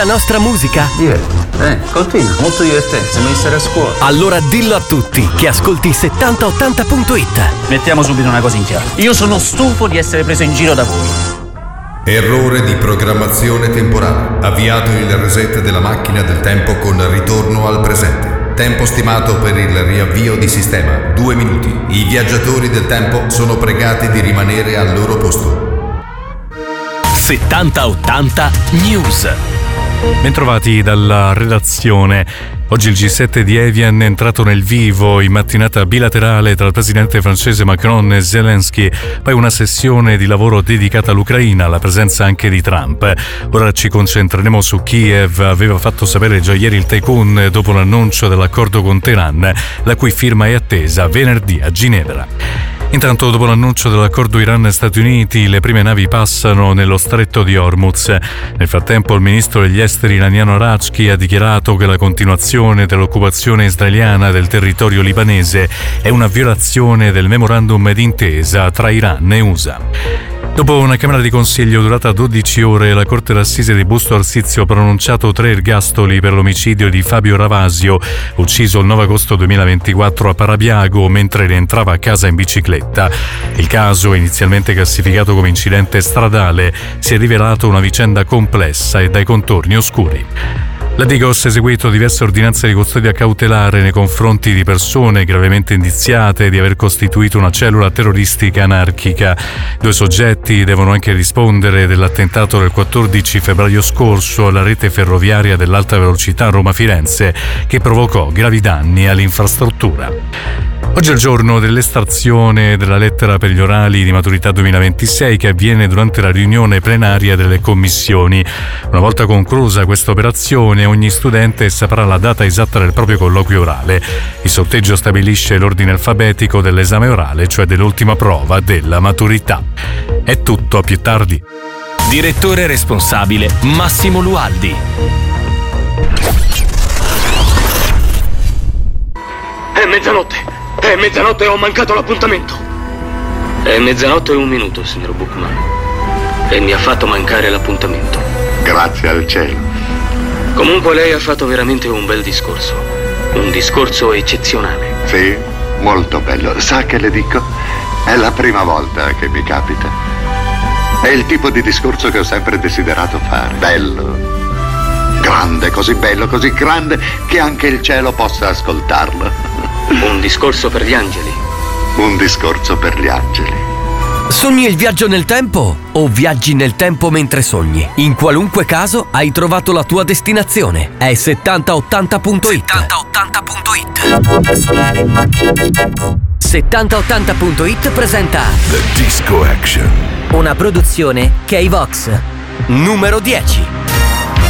La nostra musica? Continua, molto divertente, sembra essere a scuola. Allora dillo a tutti che ascolti 7080.it. Mettiamo subito una cosa in chiaro. Io sono stufo di essere preso in giro da voi. Errore di programmazione temporale. Avviato il reset della macchina del tempo con ritorno al presente. Tempo stimato per il riavvio di sistema 2 minuti. I viaggiatori del tempo sono pregati di rimanere al loro posto. 7080 News. Bentrovati dalla redazione. Oggi il G7 di Evian è entrato nel vivo in mattinata bilaterale tra il presidente francese Macron e Zelensky, poi una sessione di lavoro dedicata all'Ucraina, alla presenza anche di Trump. Ora ci concentreremo su Kiev. Aveva fatto sapere già ieri il Tycoon dopo l'annuncio dell'accordo con Teheran, la cui firma è attesa venerdì a Ginevra. Intanto, dopo l'annuncio dell'accordo Iran-Stati Uniti, le prime navi passano nello stretto di Hormuz. Nel frattempo, il ministro degli esteri iraniano Arachki ha dichiarato che la continuazione dell'occupazione israeliana del territorio libanese è una violazione del memorandum d'intesa tra Iran e USA. Dopo una camera di consiglio durata 12 ore, la Corte d'Assise di Busto Arsizio ha pronunciato 3 ergastoli per l'omicidio di Fabio Ravasio, ucciso il 9 agosto 2024 a Parabiago mentre rientrava a casa in bicicletta. Il caso, inizialmente classificato come incidente stradale, si è rivelato una vicenda complessa e dai contorni oscuri. La Digos ha eseguito diverse ordinanze di custodia cautelare nei confronti di persone gravemente indiziate di aver costituito una cellula terroristica anarchica. 2 soggetti devono anche rispondere dell'attentato del 14 febbraio scorso alla rete ferroviaria dell'alta velocità Roma-Firenze, che provocò gravi danni all'infrastruttura. Oggi è il giorno dell'estrazione della lettera per gli orali di maturità 2026 che avviene durante la riunione plenaria delle commissioni. Una volta conclusa questa operazione, ogni studente saprà la data esatta del proprio colloquio orale. Il sorteggio stabilisce l'ordine alfabetico dell'esame orale, cioè dell'ultima prova della maturità. È tutto, a più tardi. Direttore responsabile Massimo Lualdi. È mezzanotte e ho mancato l'appuntamento. È mezzanotte e 1 minuto, signor Bookman. E mi ha fatto mancare l'appuntamento. Grazie al cielo. Comunque lei ha fatto veramente un bel discorso. Un discorso eccezionale. Sì, molto bello. Sa che le dico? È la prima volta che mi capita. È il tipo di discorso che ho sempre desiderato fare. Bello. Grande, così bello, così grande che anche il cielo possa ascoltarlo. Un discorso per gli angeli. Un discorso per gli angeli. Sogni il viaggio nel tempo o viaggi nel tempo mentre sogni? In qualunque caso hai trovato la tua destinazione. È 7080.it. 7080.it presenta The Disco Action. una produzione K-Vox. Numero 10.